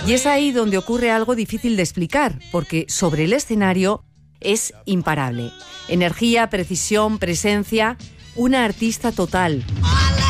Y es ahí donde ocurre algo difícil de explicar, porque sobre el escenario es imparable. Energía, precisión, presencia, una artista total.